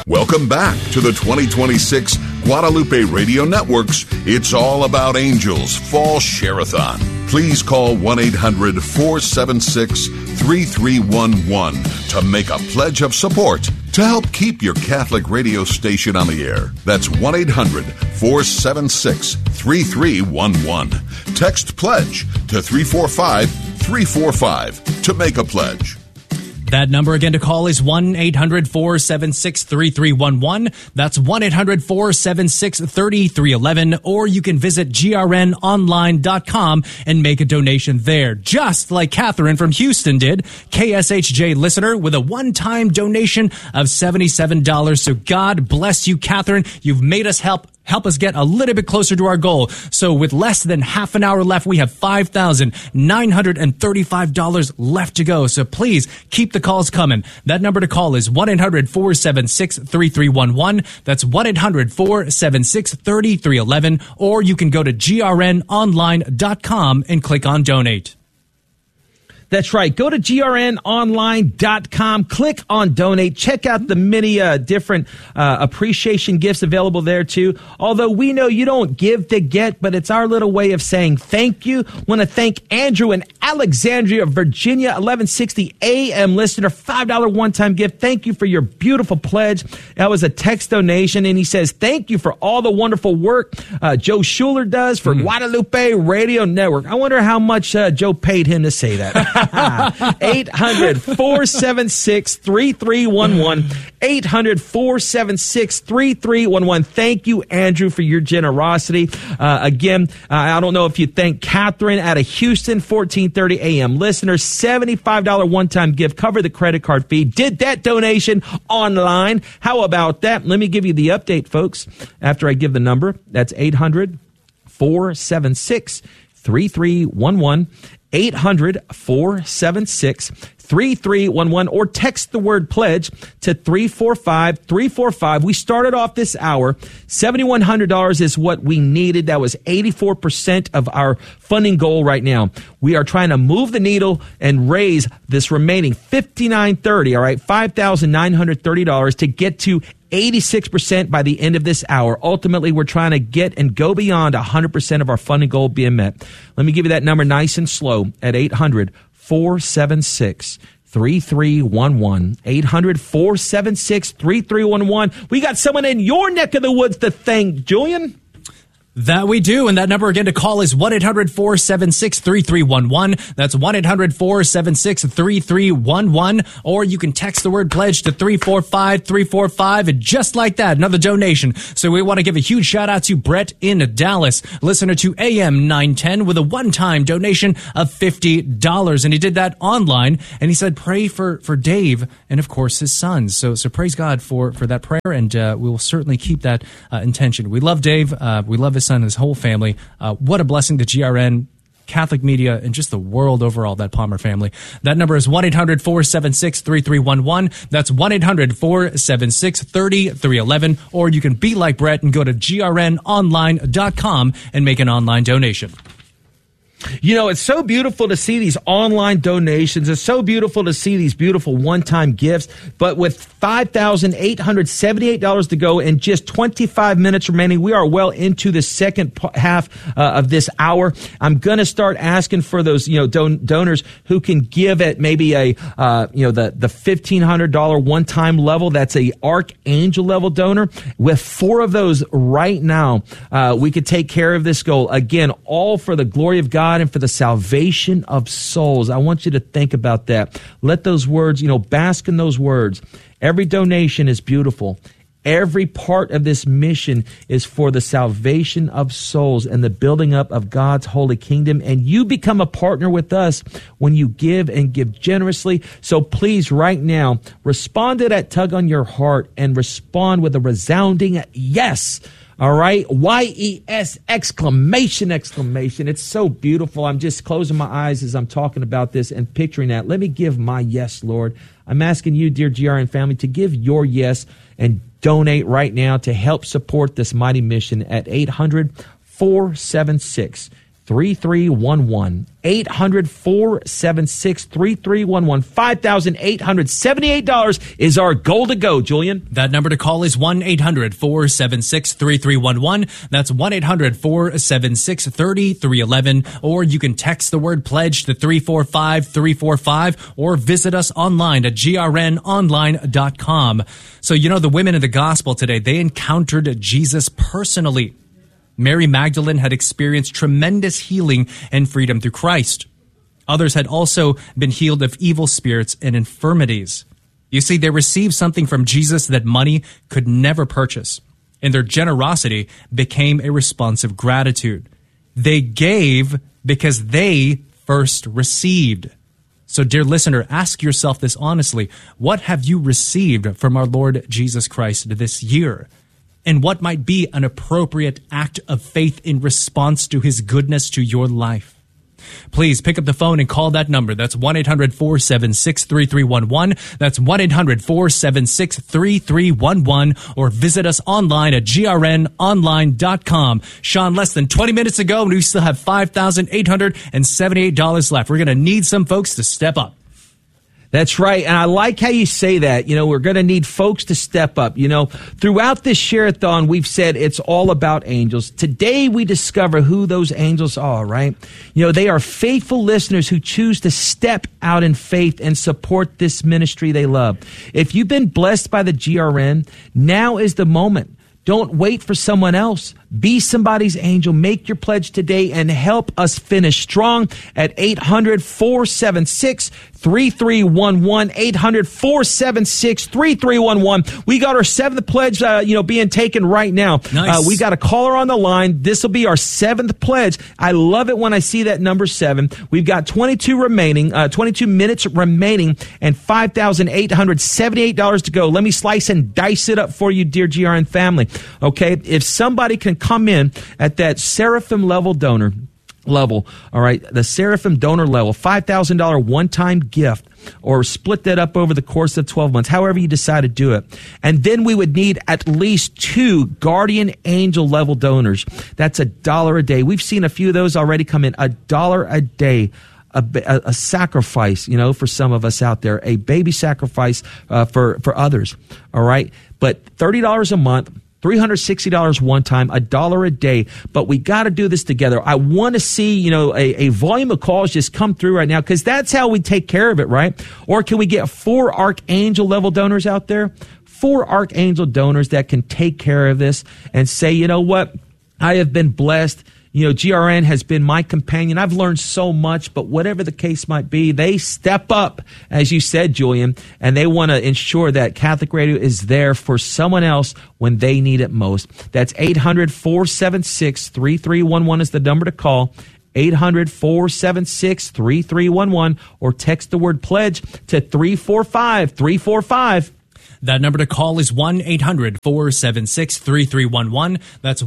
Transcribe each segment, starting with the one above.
Welcome back to the 2026 Guadalupe Radio Network's It's All About Angels Fall Share-a-thon. Please call 1-800-476-3311 to make a pledge of support to help keep your Catholic radio station on the air. That's 1-800-476-3311. Text PLEDGE to 345-345 to make a pledge. That number again to call is 1-800-476-3311. That's 1-800-476-3311. Or you can visit grnonline.com and make a donation there, just like Catherine from Houston did, KSHJ listener, with a one-time donation of $77. So God bless you, Catherine. You've made us help us get a little bit closer to our goal. So with less than half an hour left, we have $5,935 left to go. So please keep the calls coming. That number to call is 1-800-476-3311. That's 1-800-476-3311. Or you can go to grnonline.com and click on donate. That's right. Go to grnonline.com, click on donate, check out the many different appreciation gifts available there too. Although we know you don't give to get, but it's our little way of saying thank you. Want to thank Andrew in Alexandria, Virginia, 1160 AM listener, $5 one-time gift. Thank you for your beautiful pledge. That was a text donation, and he says thank you for all the wonderful work Joe Schuler does for Guadalupe Radio Network. I wonder how much Joe paid him to say that. 800-476-3311. 800-476-3311. Thank you, Andrew, for your generosity. Again, I don't know if you thank Catherine out of Houston, 1430 AM listener, $75 one-time gift, cover the credit card fee. Did that donation online. How about that? Let me give you the update, folks, after I give the number. That's 800-476-3311. 800-476-3311, or text the word pledge to 345-345. We started off this hour. $7,100 is what we needed. That was 84% of our funding goal right now. We are trying to move the needle and raise this remaining $5,930, all right, $5,930 to get to 86% by the end of this hour. Ultimately, we're trying to get and go beyond 100% of our funding goal being met. Let me give you that number nice and slow at 800-476-3311. 800-476-3311. We got someone in your neck of the woods to thank, Julian. That we do, and that number again to call is 1-800-476-3311. That's 1-800-476-3311. Or you can text the word pledge to 345-345, and just like that, another donation. So we want to give a huge shout out to Brett in Dallas, listener to AM 910, with a one-time donation of $50. And he did that online, and he said, pray for Dave and, of course, his sons. So praise God for that prayer, and we will certainly keep that intention. We love Dave. We love his son and his whole family. What a blessing to GRN, Catholic media, and just the world overall, that Palmer family. That number is 1-800-476-3311. That's 1-800-476-3311. Or you can be like Brett and go to grnonline.com and make an online donation. You know, it's so beautiful to see these online donations. It's so beautiful to see these beautiful one-time gifts. But with $5,878 to go and just 25 minutes remaining, we are well into the second half of this hour. I'm going to start asking for those, donors who can give at maybe the $1,500 one-time level. That's a Archangel level donor. With 4 of those right now, we could take care of this goal. Again, all for the glory of God and for the salvation of souls. I want you to think about that. Let those words, bask in those words. Every donation is beautiful. Every part of this mission is for the salvation of souls and the building up of God's holy kingdom. And you become a partner with us when you give and give generously. So please, right now, respond to that tug on your heart and respond with a resounding yes. All right. YES, exclamation. It's so beautiful. I'm just closing my eyes as I'm talking about this and picturing that. Let me give my yes, Lord. I'm asking you, dear GRN family, to give your yes and donate right now to help support this mighty mission at 800-476-3311. 3311. 800-476-3311. $5,878 is our goal to go, Julian. That number to call is 1-800-476-3311. That's 1-800-476-3311. Or you can text the word pledge to 345-345 or visit us online at grnonline.com. So, the women in the gospel today, they encountered Jesus personally. Mary Magdalene had experienced tremendous healing and freedom through Christ. Others had also been healed of evil spirits and infirmities. You see, they received something from Jesus that money could never purchase, and their generosity became a response of gratitude. They gave because they first received. So, dear listener, ask yourself this honestly. What have you received from our Lord Jesus Christ this year? And what might be an appropriate act of faith in response to his goodness to your life? Please pick up the phone and call that number. That's 1-800-476-3311. That's 1-800-476-3311. Or visit us online at grnonline.com. Sean, less than 20 minutes ago, and we still have $5,878 left. We're going to need some folks to step up. That's right. And I like how you say that. We're going to need folks to step up. Throughout this share-a-thon, we've said it's all about angels. Today, we discover who those angels are, right? They are faithful listeners who choose to step out in faith and support this ministry they love. If you've been blessed by the GRN, now is the moment. Don't wait for someone else. Be somebody's angel. Make your pledge today and help us finish strong at 800-476-3311. 800-476-3311. We got our seventh pledge, being taken right now. Nice. We got a caller on the line. This will be our seventh pledge. I love it when I see that number 7. We've got 22 minutes remaining and $5,878 to go. Let me slice and dice it up for you, dear GRN family. Okay. If somebody can come in at that Seraphim level, all right, the Seraphim donor level, $5,000 one-time gift, or split that up over the course of 12 months, however you decide to do it. And then we would need at least 2 guardian angel level donors. That's $1 a day. We've seen a few of those already come in. $1 a day. A sacrifice, for some of us out there, a baby sacrifice for others. All right. But $30 a month, $360 one time, $1 a day. But we got to do this together. I want to see, a volume of calls just come through right now, because that's how we take care of it, right? Or can we get 4 archangel level donors out there? 4 archangel donors that can take care of this and say, you know what? I have been blessed. GRN has been my companion. I've learned so much, but whatever the case might be, they step up, as you said, Julian, and they want to ensure that Catholic Radio is there for someone else when they need it most. That's 800-476-3311 is the number to call. 800-476-3311, or text the word pledge to 345-345. That number to call is 1-800-476-3311. That's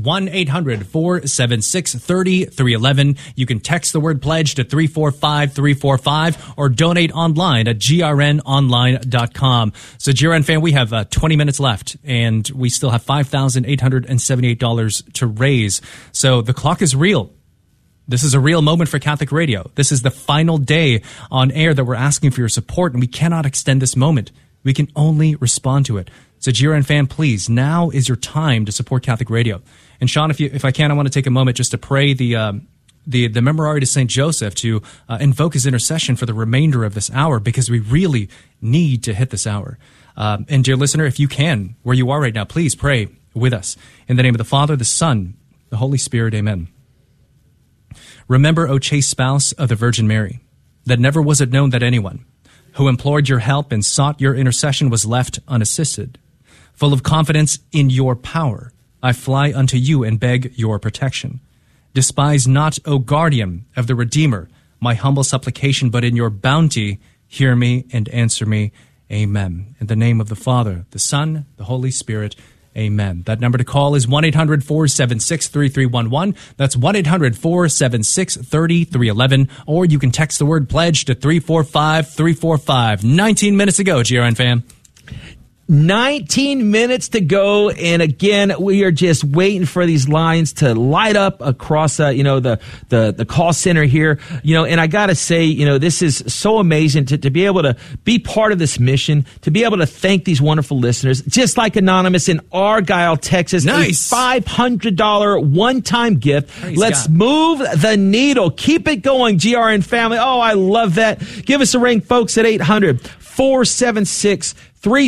1-800-476-3311. You can text the word pledge to 345-345 or donate online at grnonline.com. So, GRN fan, we have 20 minutes left, and we still have $5,878 to raise. So the clock is real. This is a real moment for Catholic Radio. This is the final day on air that we're asking for your support, and we cannot extend this moment. We can only respond to it. So, GRN fan, please, now is your time to support Catholic Radio. And Sean, if I can, I want to take a moment just to pray the Memorare to St. Joseph, to invoke his intercession for the remainder of this hour, because we really need to hit this hour. And dear listener, if you can, where you are right now, please pray with us. In the name of the Father, the Son, the Holy Spirit, amen. Remember, O chaste spouse of the Virgin Mary, that never was it known that anyone who implored your help and sought your intercession was left unassisted. Full of confidence in your power, I fly unto you and beg your protection. Despise not, O guardian of the Redeemer, my humble supplication, but in your bounty hear me and answer me. Amen. In the name of the Father, the Son, the Holy Spirit, amen. That number to call is 1-800-476-3311. That's 1-800-476-3311. Or you can text the word pledge to 345-345. 19 minutes ago, GRN fam. 19 minutes to go, and again, we are just waiting for these lines to light up across, the call center here. And I gotta say, this is so amazing to be able to be part of this mission, to be able to thank these wonderful listeners, just like Anonymous in Argyle, Texas. Nice. A $500 one-time gift. Praise Let's God. move the needle. Keep it going, GRN family. Oh, I love that. Give us a ring, folks, at 800-476-3311,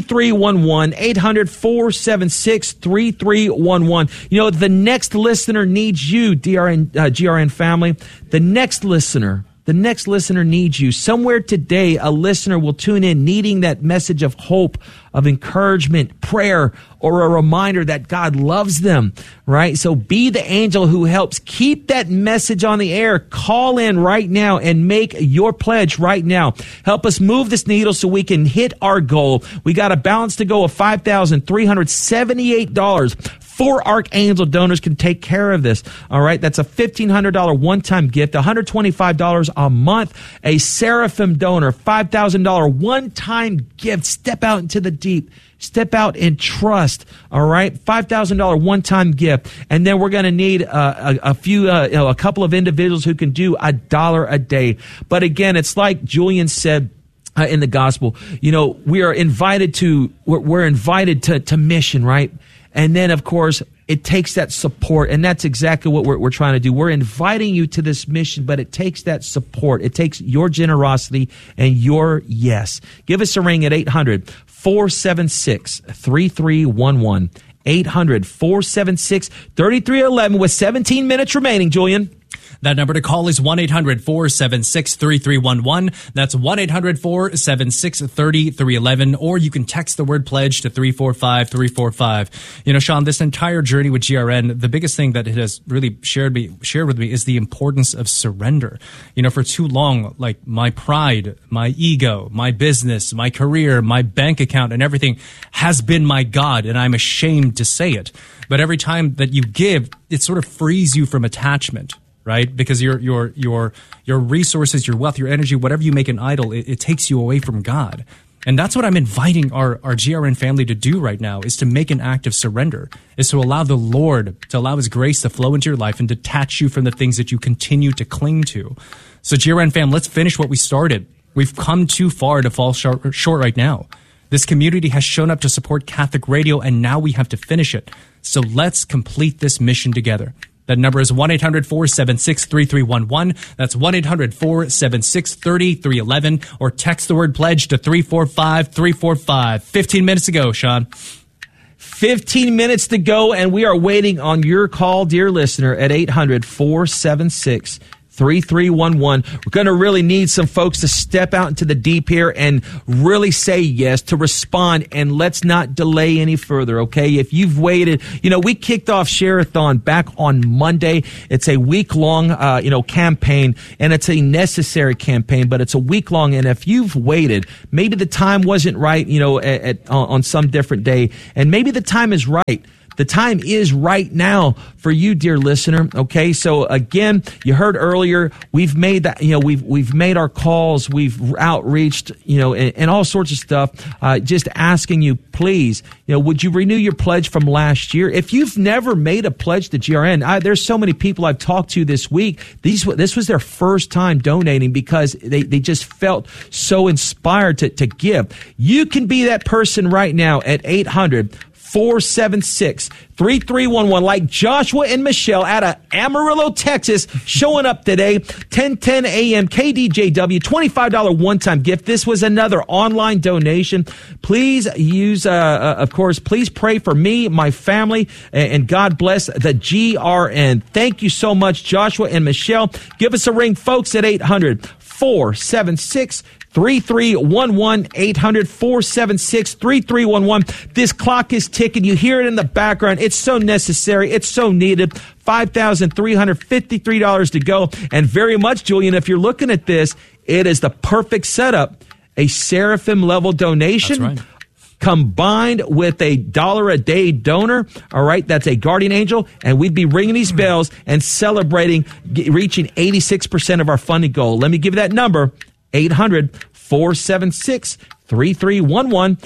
800-476-3311. The next listener needs you, GRN family. The next listener needs you. Somewhere today, a listener will tune in needing that message of hope, of encouragement, prayer, or a reminder that God loves them, right? So be the angel who helps keep that message on the air. Call in right now and make your pledge right now. Help us move this needle so we can hit our goal. We got a balance to go of $5,378. 4 Archangel donors can take care of this. All right. That's a $1,500 one-time gift, $125 a month. A Seraphim donor, $5,000 one-time gift. Step out into the deep. Step out in trust. All right. $5,000 one-time gift. And then we're going to need a couple of individuals who can do $1 a day. But again, it's like Julian said, in the gospel, we're invited to mission, right? And then, of course, it takes that support, and that's exactly what we're trying to do. We're inviting you to this mission, but it takes that support. It takes your generosity and your yes. Give us a ring at 800-476-3311. 800-476-3311 with 17 minutes remaining, Julian. That number to call is 1-800-476-3311. That's 1-800-476-3311. Or you can text the word pledge to 345-345. Sean, this entire journey with GRN, the biggest thing that it has really shared with me is the importance of surrender. For too long, like my pride, my ego, my business, my career, my bank account, and everything has been my God, and I'm ashamed to say it. But every time that you give, it sort of frees you from attachment. Right? Because your resources, your wealth, your energy, whatever you make an idol, it takes you away from God. And that's what I'm inviting our GRN family to do right now, is to make an act of surrender, is to allow the Lord, to allow His grace to flow into your life and detach you from the things that you continue to cling to. So GRN fam, let's finish what we started. We've come too far to fall short right now. This community has shown up to support Catholic radio, and now we have to finish it. So let's complete this mission together. That number is 1-800-476-3311. That's 1-800-476-3311. Or text the word pledge to 345-345. 15 minutes to go, Sean. 15 minutes to go, and we are waiting on your call, dear listener, at 800-476-3311. 3311. We're going to really need some folks to step out into the deep here and really say yes, to respond, and let's not delay any further, okay? If you've waited, we kicked off Share-a-thon back on Monday. It's a week-long, campaign, and it's a necessary campaign, but it's a week-long, and if you've waited, maybe the time wasn't right, on some different day, and maybe the time is right. The time is right now for you, dear listener. Okay, so again, you heard earlier, we've made that. We've made our calls, we've outreached, and all sorts of stuff. Just asking you, please, would you renew your pledge from last year? If you've never made a pledge to GRN, there's so many people I've talked to this week. This was their first time donating because they just felt so inspired to give. You can be that person right now at 800-476-3311, like Joshua and Michelle out of Amarillo, Texas, showing up today. 10:10 a.m. KDJW, $25 one-time gift. This was another online donation. Please use, of course, please pray for me, my family, and God bless the GRN. Thank you so much, Joshua and Michelle. Give us a ring, folks, at 800-476-3311. 800-476-3311. This clock is ticking. You hear it in the background. It's so necessary. It's so needed. $5,353 to go. And very much, Julian, if you're looking at this, it is the perfect setup. A Seraphim level donation. That's right. Combined with a $1 a day donor, all right, that's a guardian angel, and we'd be ringing these bells and celebrating reaching 86% of our funding goal. Let me give you that number, 800-476-3311. 3311,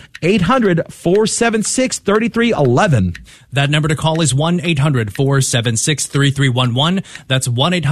800-476-3311. That number to call is 1-800-476-3311. That's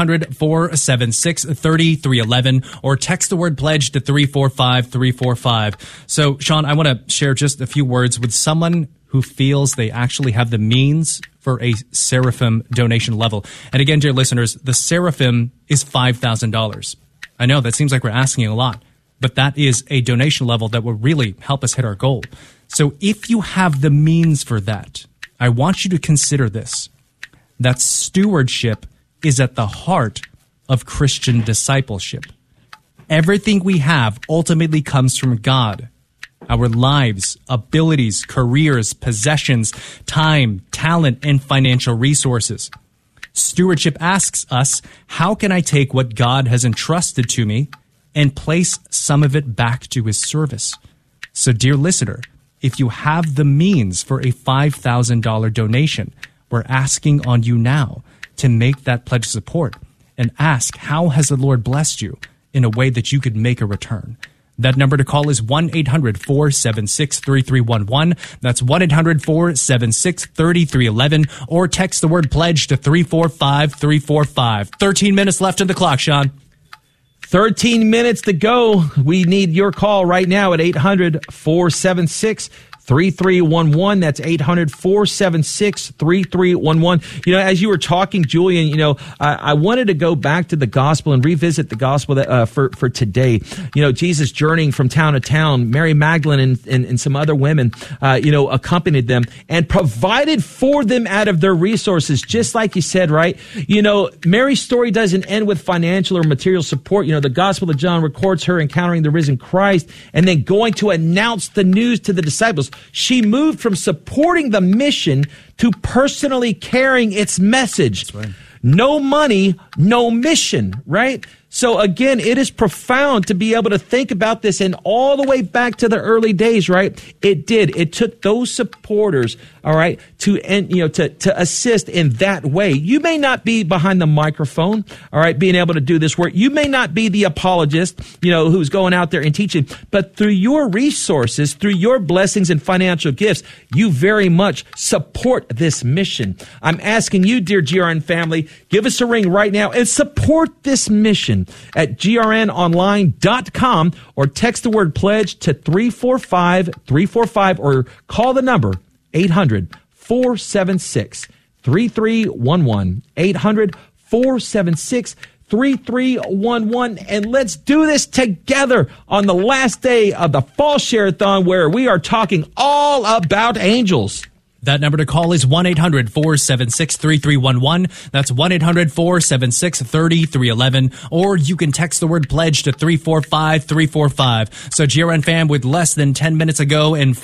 1-800-476-3311. Or text the word pledge to 345-345. So, Sean, I want to share just a few words with someone who feels they actually have the means for a Seraphim donation level. And again, dear listeners, the Seraphim is $5,000. I know that seems like we're asking a lot, but that is a donation level that will really help us hit our goal. So if you have the means for that, I want you to consider this, that stewardship is at the heart of Christian discipleship. Everything we have ultimately comes from God. Our lives, abilities, careers, possessions, time, talent, and financial resources. Stewardship asks us, how can I take what God has entrusted to me and place some of it back to his service? So, dear listener, if you have the means for a $5,000 donation, we're asking on you now to make that pledge of support and ask, how has the Lord blessed you in a way that you could make a return? That number to call is 1-800-476-3311. That's 1-800-476-3311. Or text the word pledge to 345-345. 13 minutes left on the clock, Sean. 13 minutes to go. We need your call right now at 800-476-3311. That's 800-476-3311. You know, as you were talking, Julian, you know, I wanted to go back to the gospel and revisit the gospel that, for today. You know, Jesus journeying from town to town, Mary Magdalene and some other women, accompanied them and provided for them out of their resources, just like you said, right? You know, Mary's story doesn't end with financial or material support. You know, the Gospel of John records her encountering the risen Christ and then going to announce the news to the disciples. She moved from supporting the mission to personally carrying its message. That's right. No money, no mission, right? So again, it is profound to be able to think about this, and all the way back to the early days, right? It took those supporters, all right, to assist in that way. You may not be behind the microphone, all right, being able to do this work. You may not be the apologist, who's going out there and teaching, but through your resources, through your blessings and financial gifts, you very much support this mission. I'm asking you, dear GRN family, give us a ring right now and support this mission at grnonline.com, or text the word pledge to 345-345, or call the number 800-476-3311, 800-476-3311, and let's do this together on the last day of the Fall Share-a-thon, where we are talking all about angels. That number to call is 1-800-476-3311. That's 1-800-476-3311. Or you can text the word pledge to 345-345. So GRN fam, with less than 10 minutes ago and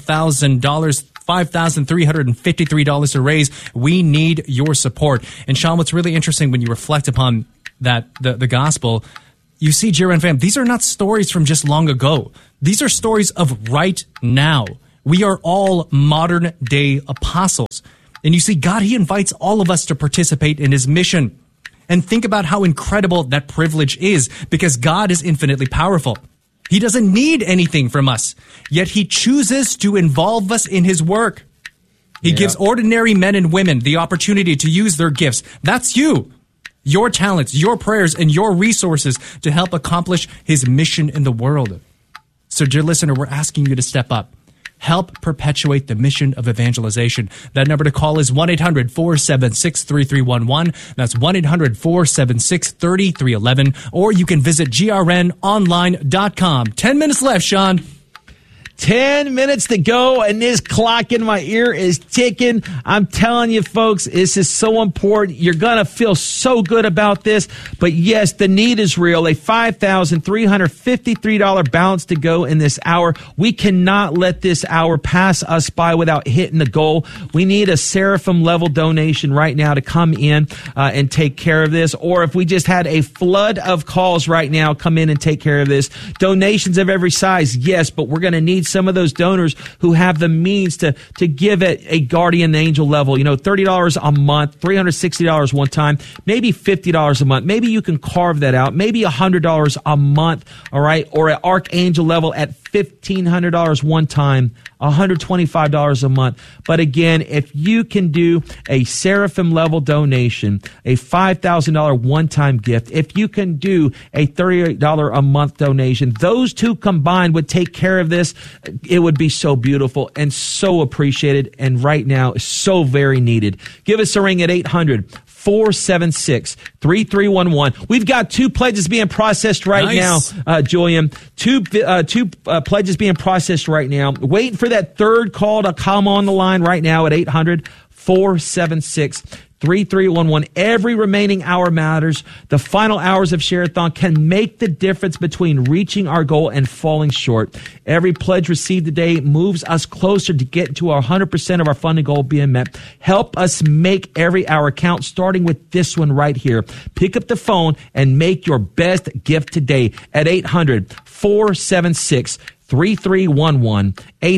$5,353 to raise, we need your support. And Sean, what's really interesting when you reflect upon that, the gospel, you see, GRN fam, these are not stories from just long ago. These are stories of right now. We are all modern day apostles. And you see, God, he invites all of us to participate in his mission. And think about how incredible that privilege is, because God is infinitely powerful. He doesn't need anything from us, yet he chooses to involve us in his work. He gives ordinary men and women the opportunity to use their gifts. That's you, your talents, your prayers, and your resources to help accomplish his mission in the world. So, dear listener, we're asking you to step up. Help perpetuate the mission of evangelization. That number to call is 1-800-476-3311. That's 1-800-476-3311. Or you can visit grnonline.com. 10 minutes left, Sean. 10 minutes to go, and this clock in my ear is ticking. I'm telling you, folks, this is so important. You're going to feel so good about this. But yes, the need is real. A $5,353 balance to go in this hour. We cannot let this hour pass us by without hitting the goal. We need a Seraphim level donation right now to come in and take care of this. Or if we just had a flood of calls right now, come in and take care of this. Donations of every size, yes, but we're going to need some of those donors who have the means to give at a guardian angel level, $30 a month, $360 one time, maybe $50 a month. Maybe you can carve that out. Maybe $100 a month, all right? Or at archangel level at $1,500 one time, $125 a month. But again, if you can do a Seraphim level donation, a $5,000 one-time gift, if you can do a $38 a month donation, those two combined would take care of this. It would be so beautiful and so appreciated, and right now so very needed. Give us a ring at 800-476-3311. We've got 2 pledges being processed right now, Julian. Two pledges being processed right now. Waiting for that third call to come on the line right now at 800-476-3311. Every remaining hour matters. The final hours of Share-a-thon can make the difference between reaching our goal and falling short. Every pledge received today moves us closer to getting to 100% of our funding goal being met. Help us make every hour count, starting with this one right here. Pick up the phone and make your best gift today at 800-476-3311.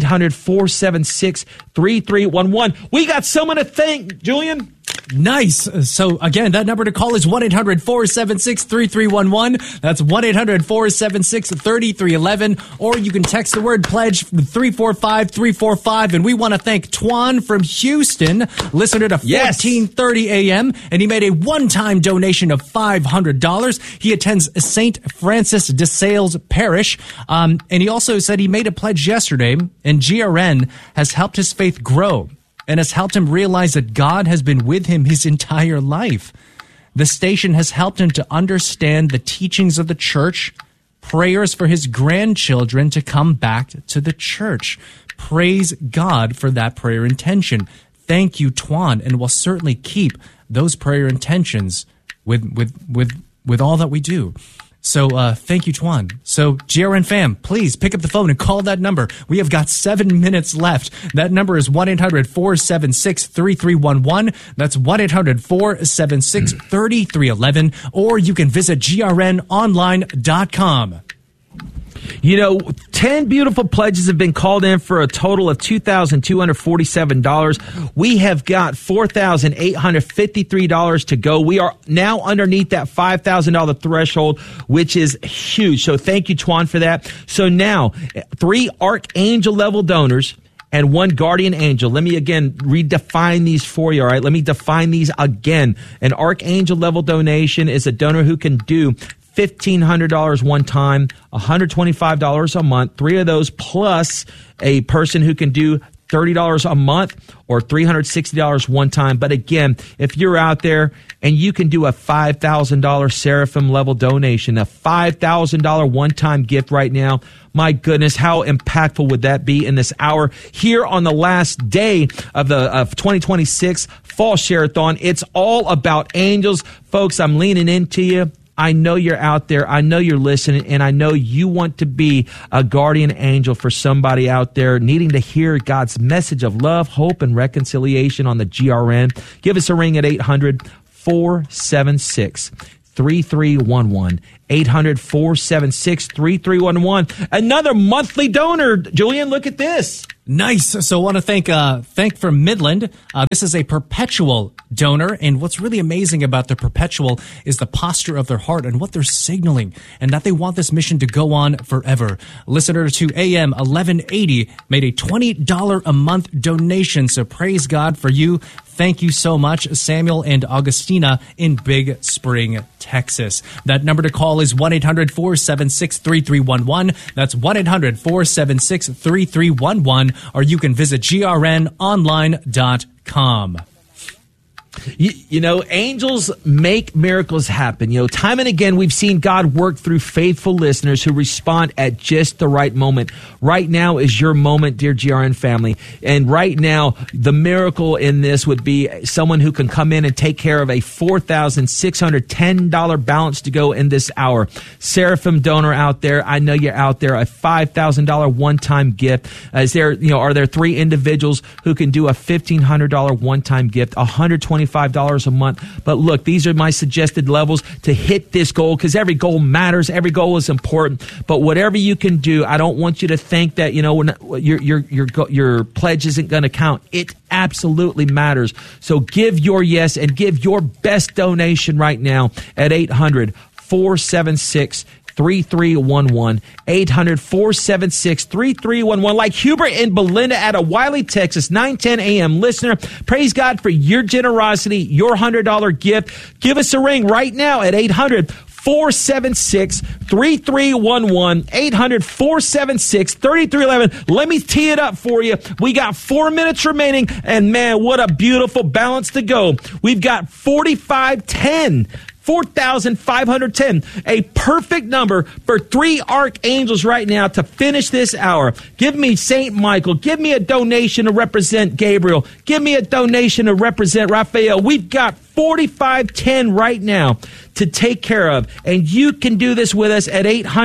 800-476-3311. We got someone to thank, Julian. Nice. So again, that number to call is 1-800-476-3311. That's 1-800-476-3311. Or you can text the word pledge 345-345. And we want to thank Twan from Houston, listener to 1430 AM. And he made a one-time donation of $500. He attends St. Francis de Sales Parish. And he also said he made a pledge yesterday, and GRN has helped his faith grow and has helped him realize that God has been with him his entire life. The station has helped him to understand the teachings of the church, prayers for his grandchildren to come back to the church. Praise God for that prayer intention. Thank you, Twan, and we'll certainly keep those prayer intentions with all that we do. So thank you, Twan. So GRN fam, please pick up the phone and call that number. We have got 7 minutes left. That number is 1-800-476-3311. That's 1-800-476-3311. Or you can visit grnonline.com. You know, 10 beautiful pledges have been called in for a total of $2,247. We have got $4,853 to go. We are now underneath that $5,000 threshold, which is huge. So thank you, Twan, for that. So now, 3 Archangel level donors and 1 guardian angel. Let me again redefine these for you, all right? Let me define these again. An Archangel level donation is a donor who can do $1,500 one time, $125 a month, 3 of those plus a person who can do $30 a month or $360 one time. But again, if you're out there and you can do a $5,000 Seraphim level donation, a $5,000 one-time gift right now, my goodness, how impactful would that be in this hour here on the last day of 2026 Fall Share-a-thon? It's all about angels. Folks, I'm leaning into you. I know you're out there. I know you're listening, and I know you want to be a guardian angel for somebody out there needing to hear God's message of love, hope, and reconciliation on the GRN. Give us a ring at 800-476-3311. 800-476-3311. Another monthly donor. Julian, look at this. Nice. So I want to thank from Midland. This is a perpetual donor. And what's really amazing about the perpetual is the posture of their heart and what they're signaling, and that they want this mission to go on forever. Listener to AM 1180 made a $20 a month donation. So praise God for you. Thank you so much, Samuel and Augustina in Big Spring, Texas. That number to call is 1-800-476-3311. That's 1-800-476-3311. Or you can visit grnonline.com. You know, angels make miracles happen. You know, time and again, we've seen God work through faithful listeners who respond at just the right moment. Right now is your moment, dear GRN family. And right now, the miracle in this would be someone who can come in and take care of a $4,610 balance to go in this hour. Seraphim donor out there, I know you're out there, a $5,000 one-time gift. Are there 3 individuals who can do a $1,500 one-time gift, $125 a month? But look, these are my suggested levels to hit this goal, because every goal matters. Every goal is important. But whatever you can do, I don't want you to think that, you know, when your pledge isn't going to count. It absolutely matters. So give your yes and give your best donation right now at 800-476 800-476-3311. 800-476-3311. Like Hubert and Belinda out of Wiley, Texas, 910 a.m. listener. Praise God for your generosity, your $100 gift. Give us a ring right now at 800-476-3311. 800-476-3311. Let me tee it up for you. We got 4 minutes remaining, and man, what a beautiful balance to go. We've got 4,510, a perfect number for 3 archangels right now to finish this hour. Give me St. Michael. Give me a donation to represent Gabriel. Give me a donation to represent Raphael. We've got 4,510 right now to take care of, and you can do this with us at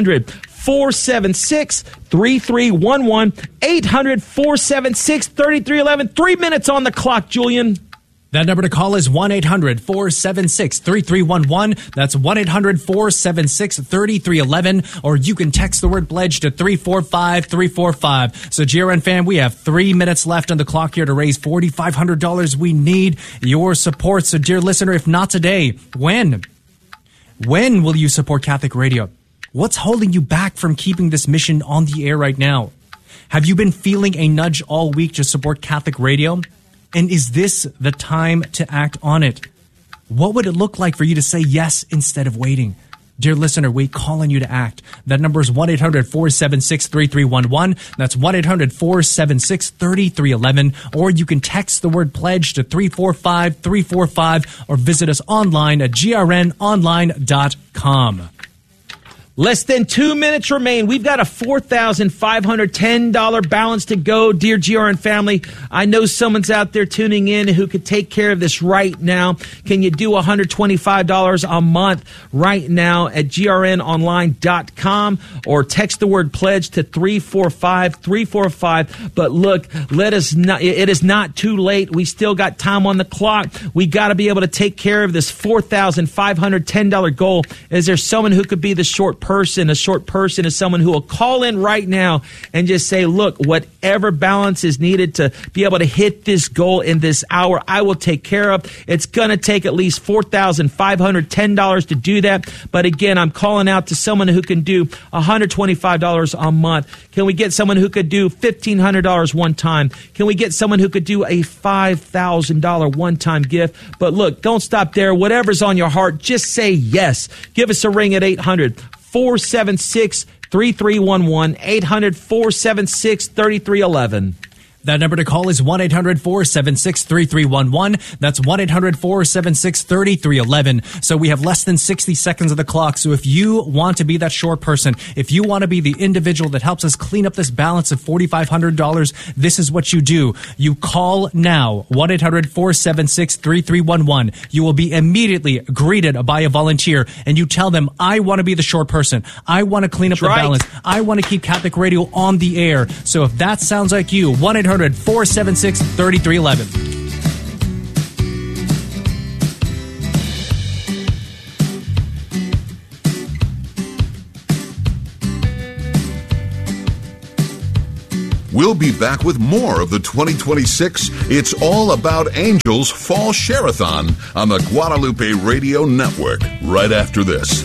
800-476-3311. 800-476-3311. 3 minutes on the clock, Julian. That number to call is 1-800-476-3311. That's 1-800-476-3311. Or you can text the word pledge to 345-345. So, GRN fam, we have 3 minutes left on the clock here to raise $4,500. We need your support. So, dear listener, if not today, when? When will you support Catholic Radio? What's holding you back from keeping this mission on the air right now? Have you been feeling a nudge all week to support Catholic Radio? And is this the time to act on it? What would it look like for you to say yes instead of waiting? Dear listener, we call on you to act. That number is 1-800-476-3311. That's 1-800-476-3311. Or you can text the word pledge to 345-345 or visit us online at grnonline.com. Less than 2 minutes remain. We've got a $4,510 balance to go, dear GRN family. I know someone's out there tuning in who could take care of this right now. Can you do $125 a month right now at grnonline.com or text the word pledge to 345-345. But look, it is not too late. We still got time on the clock. We got to be able to take care of this $4,510 goal. Is there someone who could be the short person? A short person is someone who will call in right now and just say, look, whatever balance is needed to be able to hit this goal in this hour, I will take care of. It's going to take at least $4,510 to do that. But again, I'm calling out to someone who can do $125 a month. Can we get someone who could do $1,500 one time? Can we get someone who could do a $5,000 one-time gift? But look, don't stop there. Whatever's on your heart, just say yes. Give us a ring at 800-476-3311. 800-476-3311. That number to call is 1-800-476-3311. That's 1-800-476-3311. So we have less than 60 seconds of the clock. So if you want to be that short person, if you want to be the individual that helps us clean up this balance of $4,500, this is what you do. You call now, 1-800-476-3311. You will be immediately greeted by a volunteer, and you tell them, I want to be the short person. I want to clean up the balance. I want to keep Catholic Radio on the air. So if that sounds like you, 1-800-476-3311. We'll be back with more of the 2026 It's All About Angels Fall Share-a-thon on the Guadalupe Radio Network right after this.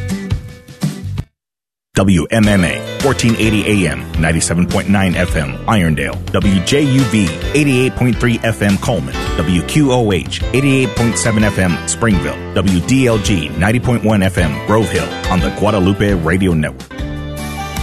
WMMA, 1480 AM, 97.9 FM, Irondale. WJUV, 88.3 FM, Coleman. WQOH, 88.7 FM, Springville. WDLG, 90.1 FM, Grove Hill, on the Guadalupe Radio Network.